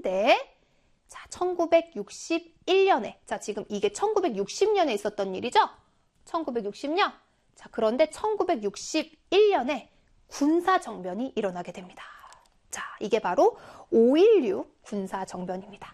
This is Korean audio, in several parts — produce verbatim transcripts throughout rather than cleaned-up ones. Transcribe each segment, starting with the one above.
그런데 자, 천구백육십일 년에 자, 지금 이게 천구백육십 년에 있었던 일이죠? 천구백육십 년. 자, 그런데 천구백육십일 년에 군사정변이 일어나게 됩니다. 자, 이게 바로 오일육 군사정변입니다.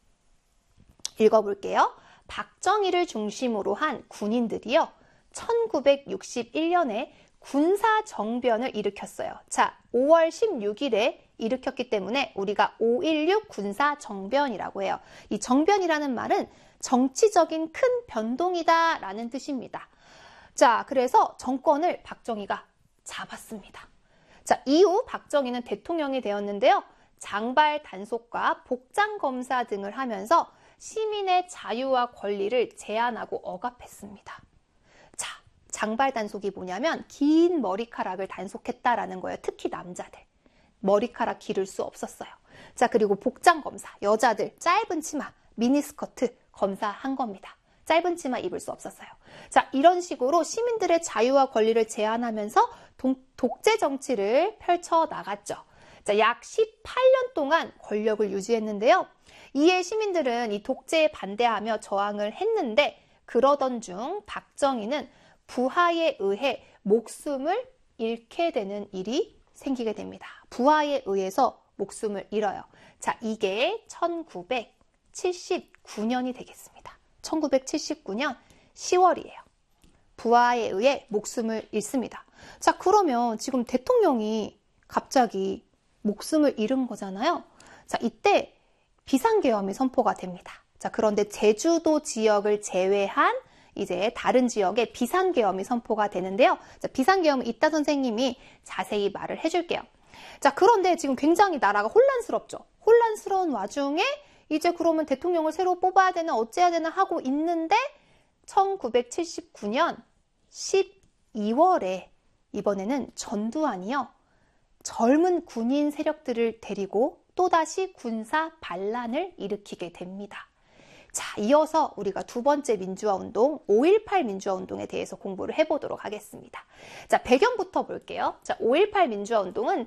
읽어볼게요. 박정희를 중심으로 한 군인들이요. 천구백육십일 년에 군사정변을 일으켰어요. 자, 오월 십육일에 일으켰기 때문에 우리가 오일육 군사정변이라고 해요. 이 정변이라는 말은 정치적인 큰 변동이다 라는 뜻입니다. 자, 그래서 정권을 박정희가 잡았습니다. 자, 이후 박정희는 대통령이 되었는데요. 장발 단속과 복장 검사 등을 하면서 시민의 자유와 권리를 제한하고 억압했습니다. 자, 장발 단속이 뭐냐면 긴 머리카락을 단속했다라는 거예요. 특히 남자들. 머리카락 기를 수 없었어요. 자, 그리고 복장 검사, 여자들 짧은 치마, 미니스커트 검사한 겁니다. 짧은 치마 입을 수 없었어요. 자, 이런 식으로 시민들의 자유와 권리를 제한하면서 동, 독재 정치를 펼쳐 나갔죠. 자, 약 십팔 년 동안 권력을 유지했는데요. 이에 시민들은 이 독재에 반대하며 저항을 했는데 그러던 중 박정희는 부하에 의해 목숨을 잃게 되는 일이 생기게 됩니다. 부하에 의해서 목숨을 잃어요. 자, 이게 천구백칠십구 년이 되겠습니다. 천구백칠십구 년 시월이에요. 부하에 의해 목숨을 잃습니다. 자, 그러면 지금 대통령이 갑자기 목숨을 잃은 거잖아요. 자, 이때 비상계엄이 선포가 됩니다. 자, 그런데 제주도 지역을 제외한 이제 다른 지역에 비상계엄이 선포가 되는데요. 자, 비상계엄은 이따 선생님이 자세히 말을 해줄게요. 자, 그런데 지금 굉장히 나라가 혼란스럽죠. 혼란스러운 와중에 이제 그러면 대통령을 새로 뽑아야 되나 어째야 되나 하고 있는데 천구백칠십구 년 십이월에 이번에는 전두환이요. 젊은 군인 세력들을 데리고 또다시 군사 반란을 일으키게 됩니다. 자, 이어서 우리가 두 번째 민주화운동, 오일팔 민주화운동에 대해서 공부를 해보도록 하겠습니다. 자, 배경부터 볼게요. 자, 오일팔 민주화운동은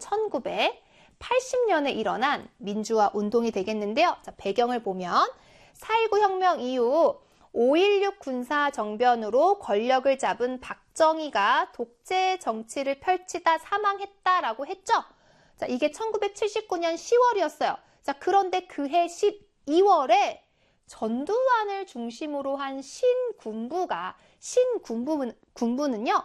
천구백팔십 년에 일어난 민주화운동이 되겠는데요. 자, 배경을 보면 사일구 혁명 이후 오일육 군사정변으로 권력을 잡은 박정희가 독재 정치를 펼치다 사망했다라고 했죠. 자, 이게 천구백칠십구 년 시월이었어요. 자, 그런데 그해 십이월에 전두환을 중심으로 한 신군부가, 신군부는, 군부는요,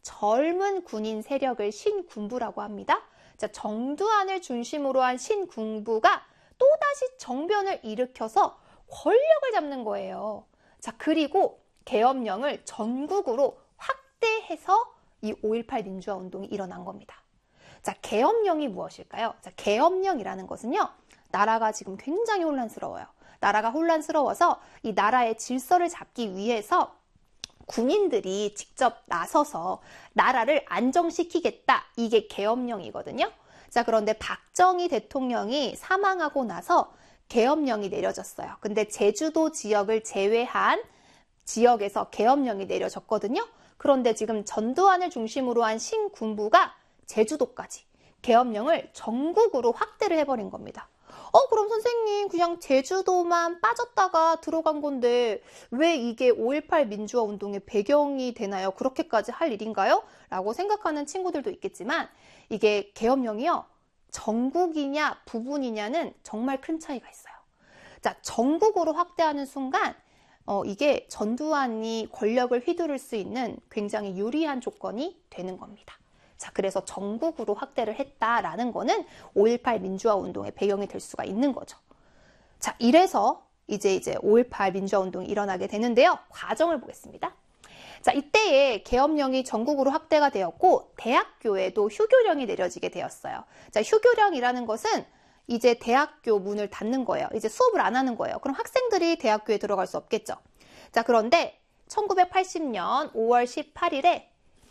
젊은 군인 세력을 신군부라고 합니다. 자, 정두환을 중심으로 한 신군부가 또다시 정변을 일으켜서 권력을 잡는 거예요. 자, 그리고 계엄령을 전국으로 확대해서 이 오일팔 민주화 운동이 일어난 겁니다. 자, 계엄령이 무엇일까요? 자, 계엄령이라는 것은요, 나라가 지금 굉장히 혼란스러워요. 나라가 혼란스러워서 이 나라의 질서를 잡기 위해서 군인들이 직접 나서서 나라를 안정시키겠다. 이게 계엄령이거든요. 자, 그런데 박정희 대통령이 사망하고 나서 계엄령이 내려졌어요. 근데 제주도 지역을 제외한 지역에서 계엄령이 내려졌거든요. 그런데 지금 전두환을 중심으로 한 신군부가 제주도까지 계엄령을 전국으로 확대를 해버린 겁니다. 어, 그럼 선생님 그냥 제주도만 빠졌다가 들어간 건데 왜 이게 오일팔 민주화 운동의 배경이 되나요? 그렇게까지 할 일인가요? 라고 생각하는 친구들도 있겠지만 이게 계엄령이요. 전국이냐 부분이냐는 정말 큰 차이가 있어요. 자, 전국으로 확대하는 순간 어, 이게 전두환이 권력을 휘두를 수 있는 굉장히 유리한 조건이 되는 겁니다. 자, 그래서 전국으로 확대를 했다라는 거는 오일팔 민주화 운동의 배경이 될 수가 있는 거죠. 자, 이래서 이제 이제 오일팔 민주화 운동이 일어나게 되는데요. 과정을 보겠습니다. 자, 이때에 계엄령이 전국으로 확대가 되었고 대학교에도 휴교령이 내려지게 되었어요. 자, 휴교령이라는 것은 이제 대학교 문을 닫는 거예요. 이제 수업을 안 하는 거예요. 그럼 학생들이 대학교에 들어갈 수 없겠죠. 자, 그런데 천구백팔십 년 오월 십팔일에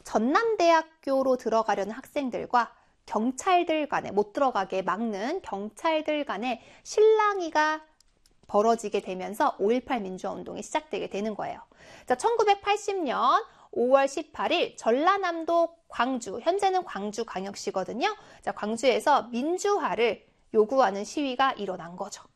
전남대학교로 들어가려는 학생들과 경찰들 간에 못 들어가게 막는 경찰들 간에 실랑이가 벌어지게 되면서 오일팔 민주화 운동이 시작되게 되는 거예요. 자, 천구백팔십 년 오월 십팔일 전라남도 광주, 현재는 광주광역시거든요. 자, 광주에서 민주화를 요구하는 시위가 일어난 거죠.